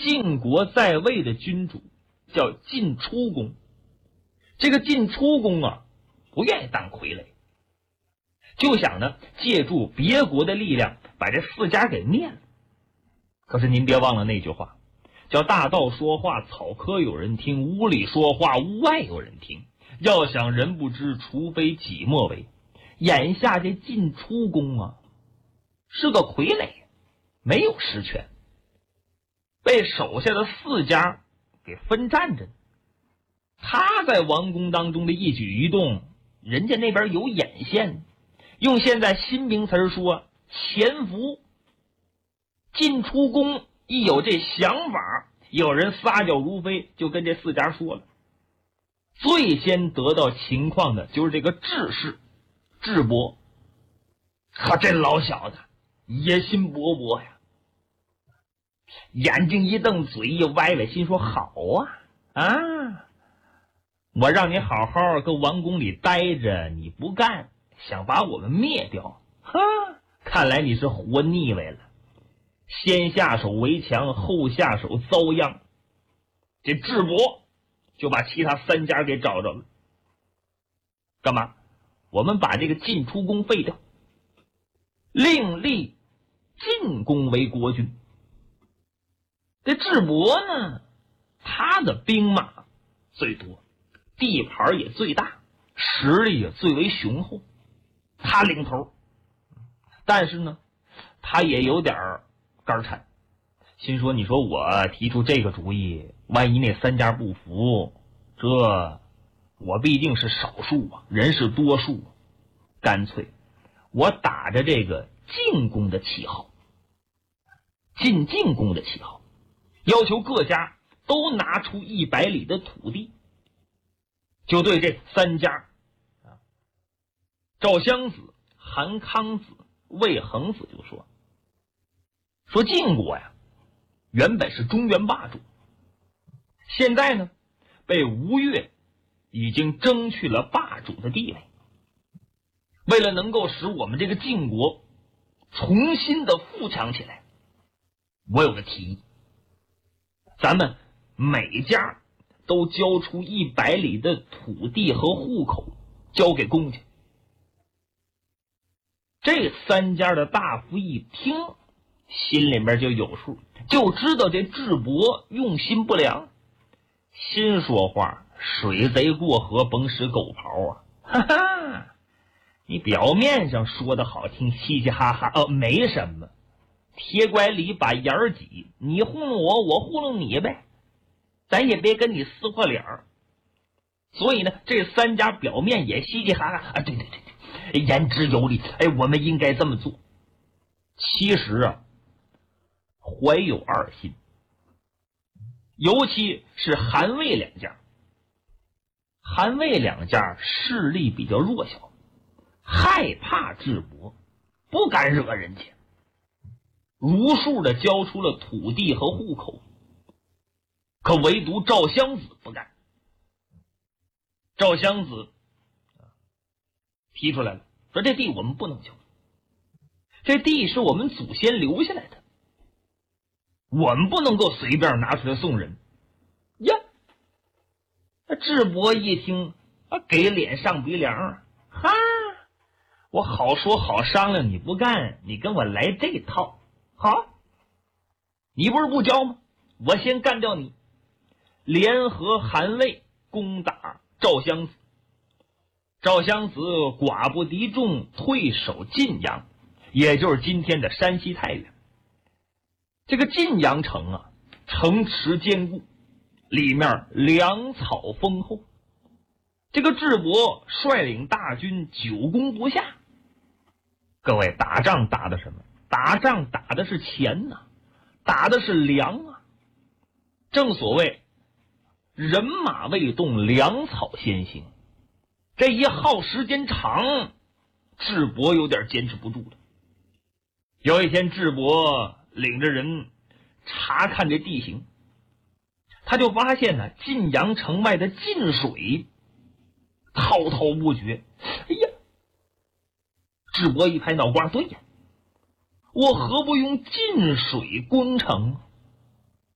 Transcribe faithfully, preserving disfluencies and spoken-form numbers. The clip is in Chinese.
晋国在位的君主叫晋出公。这个晋出公啊，不愿意当傀儡，就想呢借助别国的力量把这四家给灭了。可是您别忘了那句话，叫大道说话草窠有人听，屋里说话屋外有人听。要想人不知，除非己莫为。眼下这晋出公啊，是个傀儡，没有实权，被手下的四家给分占着。他在王宫当中的一举一动，人家那边有眼线，用现在新名词说，潜伏。晋出公一有这想法，有人撒脚如飞，就跟这四家说了。最先得到情况的就是这个智士智伯，可这老小子野心勃勃呀，眼睛一瞪，嘴一歪歪，心说好啊啊！我让你好好搁王宫里待着，你不干，想把我们灭掉，哈！看来你是活腻歪了。先下手为强，后下手遭殃。这智伯就把其他三家给找着了。干嘛？我们把这个晋出公废掉，另立晋公为国君。这智伯呢，他的兵马最多，地盘也最大，实力也最为雄厚，他领头。但是呢，他也有点肝颤，心说你说我提出这个主意，万一那三家不服，这我毕竟是少数啊，人是多数，干脆我打着这个晋公的旗号，晋晋公的旗号，要求各家都拿出一百里的土地，就对这三家啊，赵襄子、韩康子、魏恒子就说说晋国呀，原本是中原霸主，现在呢被吴越已经争去了霸主的地位。为了能够使我们这个晋国重新的富强起来，我有个提议，咱们每家都交出一百里的土地和户口交给公家。这三家的大夫一听，心里面就有数，就知道这智伯用心不良，心说话，水贼过河甭使狗刨啊！哈哈，你表面上说的好听，嘻嘻哈哈，哦，没什么，铁拐李把眼儿挤，你糊弄我，我糊弄你呗，咱也别跟你撕破脸儿。所以呢，这三家表面也嘻嘻哈哈啊，对对对对，言之有理，哎，我们应该这么做。其实啊，怀有二心，尤其是韩魏两家。韩魏两家势力比较弱小，害怕智伯，不敢惹人家，如数的交出了土地和户口。可唯独赵襄子不干。赵襄子提出来了，说这地我们不能交，这地是我们祖先留下来的，我们不能够随便拿出来送人呀。那智伯一听啊，给脸上鼻梁，哈，我好说好商量，你不干，你跟我来这套，好，你不是不交吗？我先干掉你，联合韩魏攻打赵襄子。赵襄子寡不敌众，退守晋阳，也就是今天的山西太原。这个晋阳城啊，城池坚固，里面粮草丰厚。这个智伯率领大军久攻不下。各位，打仗打的什么？打仗打的是钱呐、啊，打的是粮啊。正所谓人马未动，粮草先行。这一耗时间长，智伯有点坚持不住了。有一天，智伯领着人查看这地形，他就发现呢，晋阳城外的晋水滔滔不绝。哎呀，智伯一拍脑瓜，对呀，我何不用晋水攻城？